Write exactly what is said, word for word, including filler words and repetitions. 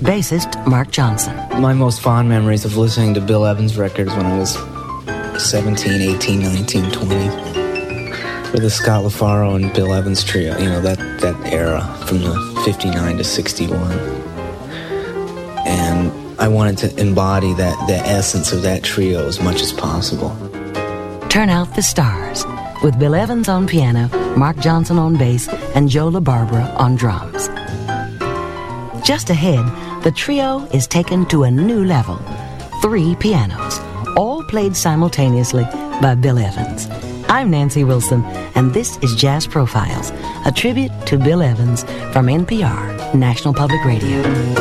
bassist Mark Johnson. My most fond memories of listening to Bill Evans records when I was seventeen, eighteen, nineteen, twenty. With the Scott LaFaro and Bill Evans trio, you know, that, that era from the fifty-nine to sixty-one. And I wanted to embody that, the essence of that trio as much as possible. Turn Out the Stars, with Bill Evans on piano, Mark Johnson on bass, and Joe LaBarbera on drums. Just ahead, the trio is taken to a new level. Three pianos, all played simultaneously by Bill Evans. I'm Nancy Wilson, and this is Jazz Profiles, a tribute to Bill Evans from N P R, National Public Radio.